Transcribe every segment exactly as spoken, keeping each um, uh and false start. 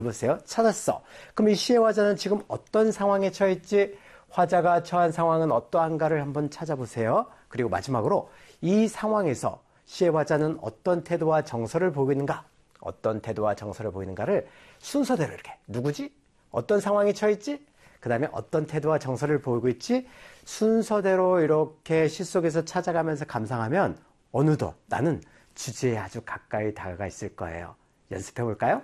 보세요. 찾았어. 그럼 이 시의 화자는 지금 어떤 상황에 처했지? 화자가 처한 상황은 어떠한가를 한번 찾아보세요. 그리고 마지막으로 이 상황에서 시의 화자는 어떤 태도와 정서를 보이고 있는가? 어떤 태도와 정서를 보이는가를 순서대로 이렇게 누구지? 어떤 상황에 처했지? 그 다음에 어떤 태도와 정서를 보이고 있지? 순서대로 이렇게 시 속에서 찾아가면서 감상하면 어느덧 나는 주제에 아주 가까이 다가가 있을 거예요. 연습해 볼까요?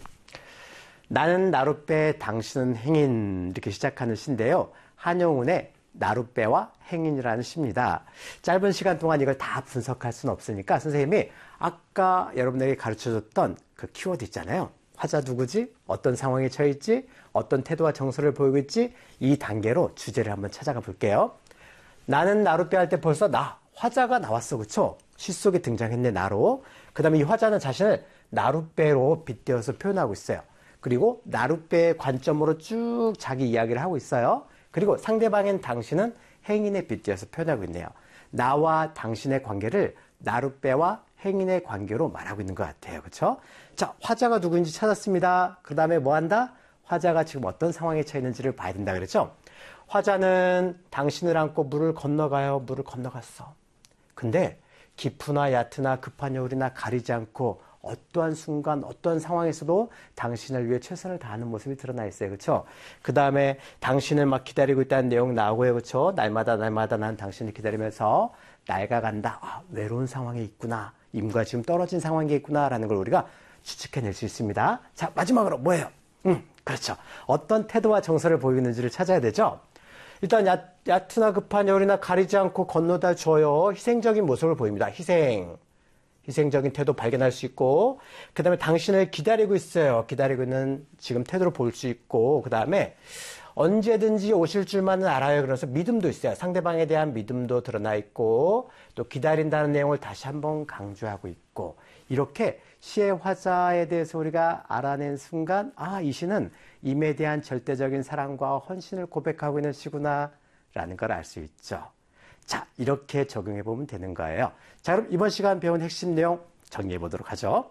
나는 나룻배, 당신은 행인 이렇게 시작하는 시인데요. 한용운의 나룻배와 행인이라는 시입니다. 짧은 시간 동안 이걸 다 분석할 수는 없으니까 선생님이 아까 여러분에게 가르쳐줬던 그 키워드 있잖아요. 화자 누구지? 어떤 상황에 처했지? 어떤 태도와 정서를 보이고 있지? 이 단계로 주제를 한번 찾아가 볼게요. 나는 나룻배 할 때 벌써 나, 화자가 나왔어. 그쵸? 시 속에 등장했네, 나로. 그 다음에 이 화자는 자신을 나룻배로 빗대어서 표현하고 있어요. 그리고 나룻배의 관점으로 쭉 자기 이야기를 하고 있어요. 그리고 상대방인 당신은 행인에 빗대어서 표현하고 있네요. 나와 당신의 관계를 나룻배와 행인의 관계로 말하고 있는 것 같아요. 그렇죠? 자, 화자가 누구인지 찾았습니다. 그 다음에 뭐 한다? 화자가 지금 어떤 상황에 처해 있는지를 봐야 된다 그랬죠? 화자는 당신을 안고 물을 건너가요. 물을 건너갔어. 근데 깊으나 얕으나 급한 여울이나 가리지 않고 어떠한 순간, 어떠한 상황에서도 당신을 위해 최선을 다하는 모습이 드러나 있어요. 그렇죠? 그 다음에 당신을 막 기다리고 있다는 내용 나오고요. 그렇죠? 날마다 날마다 난 당신을 기다리면서 낡아간다. 아, 외로운 상황에 있구나. 임과 지금 떨어진 상황에 있구나라는 걸 우리가 추측해낼 수 있습니다. 자, 마지막으로 뭐예요? 음, 그렇죠. 어떤 태도와 정서를 보이는지를 찾아야 되죠? 일단 얕, 얕으나 급한 여울이나 가리지 않고 건너다 줘요. 희생적인 모습을 보입니다. 희생. 희생적인 태도 발견할 수 있고, 그 다음에 당신을 기다리고 있어요. 기다리고 있는 지금 태도를 볼 수 있고, 그 다음에 언제든지 오실 줄만은 알아요. 그래서 믿음도 있어요. 상대방에 대한 믿음도 드러나 있고, 또 기다린다는 내용을 다시 한번 강조하고 있고, 이렇게 시의 화자에 대해서 우리가 알아낸 순간, 아, 이 시는 임에 대한 절대적인 사랑과 헌신을 고백하고 있는 시구나 라는 걸 알 수 있죠. 자, 이렇게 적용해 보면 되는 거예요. 자, 그럼 이번 시간 배운 핵심 내용 정리해 보도록 하죠.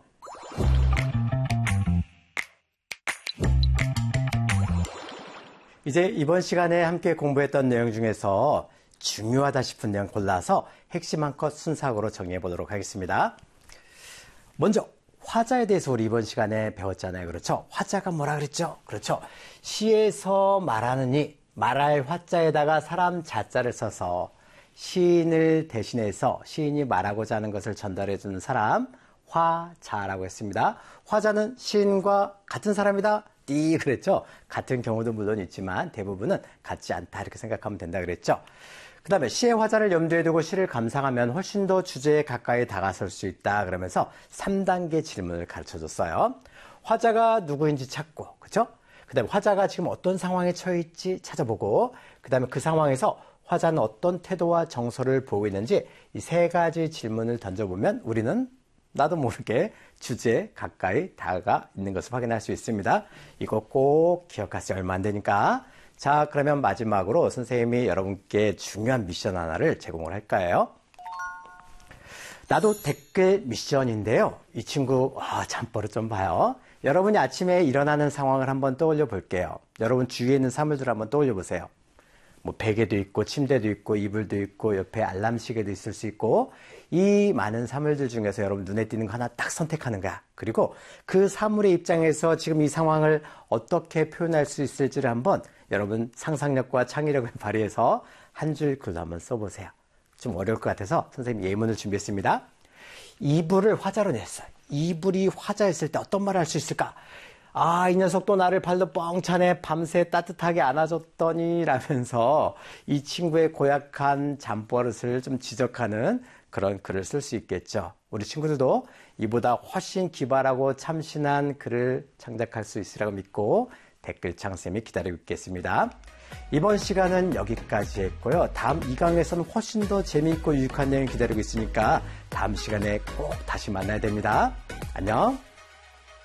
이제 이번 시간에 함께 공부했던 내용 중에서 중요하다 싶은 내용 골라서 핵심 한 컷 순서로 정리해 보도록 하겠습니다. 먼저 화자에 대해서 우리 이번 시간에 배웠잖아요. 그렇죠? 화자가 뭐라 그랬죠? 그렇죠? 시에서 말하는 이, 말할 화자에다가 사람 자자를 써서 시인을 대신해서 시인이 말하고자 하는 것을 전달해 주는 사람, 화자라고 했습니다. 화자는 시인과 같은 사람이다. 띠 그랬죠. 같은 경우도 물론 있지만 대부분은 같지 않다 이렇게 생각하면 된다 그랬죠. 그 다음에 시의 화자를 염두에 두고 시를 감상하면 훨씬 더 주제에 가까이 다가설 수 있다 그러면서 삼 단계 질문을 가르쳐줬어요. 화자가 누구인지 찾고, 그렇죠? 그 다음에 화자가 지금 어떤 상황에 처해 있지 찾아보고, 그 다음에 그 상황에서 화자는 어떤 태도와 정서를 보이고 있는지 이 세 가지 질문을 던져보면 우리는 나도 모르게 주제에 가까이 다가가 있는 것을 확인할 수 있습니다. 이거 꼭 기억하세요. 얼마 안 되니까. 자, 그러면 마지막으로 선생님이 여러분께 중요한 미션 하나를 제공을 할 거예요. 나도 댓글 미션인데요. 이 친구 아, 잠버릇 좀 봐요. 여러분이 아침에 일어나는 상황을 한번 떠올려 볼게요. 여러분 주위에 있는 사물들을 한번 떠올려 보세요. 뭐 베개도 있고 침대도 있고 이불도 있고 옆에 알람 시계도 있을 수 있고 이 많은 사물들 중에서 여러분 눈에 띄는 거 하나 딱 선택하는 거야. 그리고 그 사물의 입장에서 지금 이 상황을 어떻게 표현할 수 있을지를 한번 여러분 상상력과 창의력을 발휘해서 한 줄 글로 한번 써보세요. 좀 어려울 것 같아서 선생님 예문을 준비했습니다. 이불을 화자로 냈어요. 이불이 화자였을 때 어떤 말을 할 수 있을까? 아, 이 녀석 또 나를 발로 뻥 차네. 밤새 따뜻하게 안아줬더니 라면서 이 친구의 고약한 잠버릇을 좀 지적하는 그런 글을 쓸 수 있겠죠. 우리 친구들도 이보다 훨씬 기발하고 참신한 글을 창작할 수 있으라고 믿고 댓글창 쌤이 기다리고 있겠습니다. 이번 시간은 여기까지 했고요. 다음 이 강에서는 훨씬 더 재미있고 유익한 내용 기다리고 있으니까 다음 시간에 꼭 다시 만나야 됩니다. 안녕.